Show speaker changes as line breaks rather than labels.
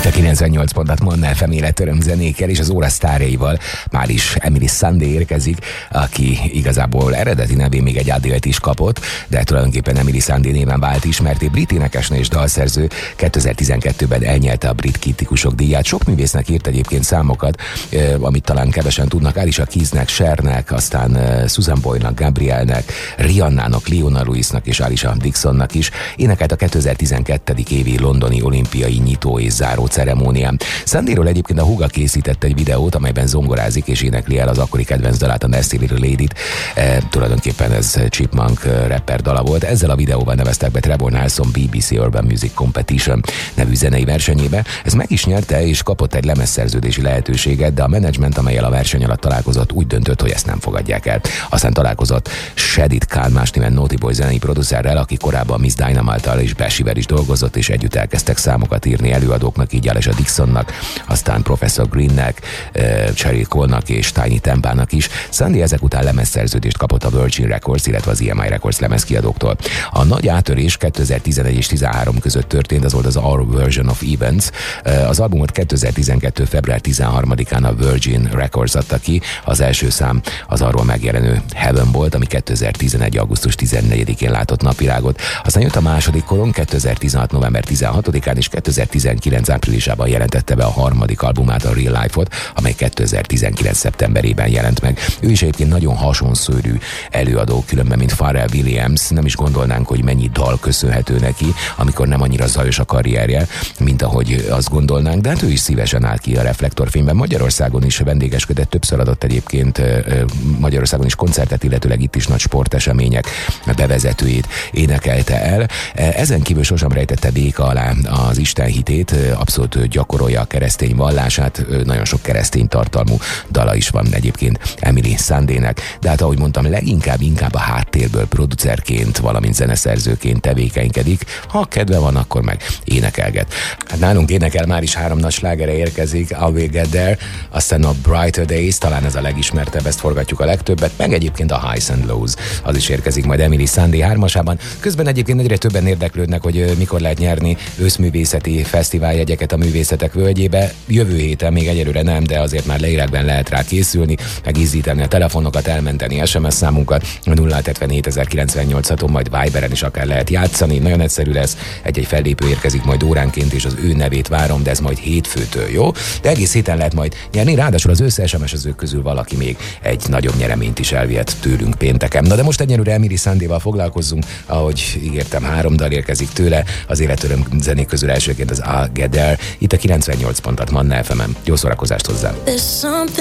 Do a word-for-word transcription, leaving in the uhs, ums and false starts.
Itt a kilencvennyolc pontat Manna ef em életöröm zenékkel, és az óra sztárjaival már is Emily Sandé érkezik, aki igazából eredeti nevén még egy Adélt is kapott, de tulajdonképpen Emily Sandé néven vált ismerté. Brit énekesnő és dalszerző, kétezer-tizenkettőben elnyelte a brit kritikusok díját. Sok művésznek írt egyébként számokat, amit talán kevesen tudnak, Alicia Keysnek, Chernek, aztán Susan Boyle-nak, Gabrielnek, Rihannának, Leona Lewisnak és Alicia Dixonnak is. Énekelt a kétezer-tizenkettő. évi londoni olimpiai nyitó és záró ceremónián. Sandéről egyébként a húga készített egy videót, amelyben zongorázik és énekli el az akkori kedvenc dalát, a Nasty Little Lady-t. E, tulajdonképpen ez Chipmunk rapper dala volt. Ezzel a videóval neveztek be Trevor Nelson bé bé cé Urban Music Competition nevű zenei versenyébe. Ez meg is nyerte és kapott egy lemezszerződési lehetőséget, de a menedzsment, amellyel a verseny alatt találkozott, úgy döntött, hogy ezt nem fogadják el. Aztán találkozott Shadid Khan, más néven Naughty Boy zenei producerrel, aki korábban Miss Dynamite-tal és Bashivel is dolgozott, és együtt elkezdtek számokat írni előadóknak, így Alicia Dixonnak, aztán Professor Greennek, uh, Cheryl Cole-nak és Tiny Tempának is. Sandé ezek után lemezszerződést kapott a Virgin Records, illetve az i em i Records lemezkiadóktól. A nagy átörés kétezer-tizenegy és tizenhárom között történt, az volt az Our Version of Events. Uh, az albumot kétezer-tizenkettő. február tizenharmadikán a Virgin Records adta ki. Az első szám az arról megjelenő Heaven volt, ami kétezer-tizenegy. augusztus tizennegyedikén látott napvilágot. Aztán jött a második koron, kétezer-tizenhat. november tizenhatodikán és kétezer-tizenkilenc. áprilisában jelentette be a harmadik albumát, a Real Life-ot, amely kétezer-tizenkilenc. szeptemberében jelent meg. Ő is egyébként nagyon hasonszőrű előadó, különben, mint Pharrell Williams. Nem is gondolnánk, hogy mennyi dal köszönhető neki, amikor nem annyira zajos a karrierje, mint ahogy azt gondolnánk, de hát ő is szívesen áll ki a reflektorfényben. Magyarországon is vendégeskedett, többször adott egyébként Magyarországon is koncertet, illetőleg itt is nagy sportesemények bevezetőjét énekelte el. Ezen kívül sosem rejtette véka alá az Isten hitét, abszolút gyakorolja a keresztény vallását, nagyon sok keresztény tartalmú dala is van egyébként Emily Sandének, de hát ahogy mondtam, leginkább inkább a háttérből producerként, valamint zeneszerzőként tevékenykedik. Ha kedve van, akkor meg énekelget. Hát nálunk énekel, már is három nagy slágere érkezik, I Will Get There, aztán a Brighter Days, talán ez a legismertebb, ezt forgatjuk a legtöbbet, meg egyébként a Highs and Lows, az is érkezik majd Emily Sandé hármasában. Közben egyébként egyre többen érdeklődnek, hogy mikor lehet nyerni őszművészeti fesztiváljegyeket a Művészetek Völgyébe. Jövő héten, még egyelőre nem, de azért már leírákban lehet rá készülni, megízíteni a telefonokat, elmenteni es em es számunkat, nulla hetvenhét ezerkilencvennyolc, majd Viberen is akár lehet játszani. Nagyon egyszerű lesz, egy-egy fellépő érkezik majd óránként, és az ő nevét várom, de ez majd hétfőtől, jó? De egész héten lehet majd nyerni, ráadásul az összes es em es-ezők közül valaki még egy nagyobb nyereményt is elvihet tőlünk pénteken. Na de most egyelőre Emily Sandéval foglalkozzunk, ahogy ígértem, három dal érkezik tőle, az életöröm zenék közül elsőként az I Get There, itt a kilencvennyolc pontat Manna ef em-en. Jó szórakozást hozzá!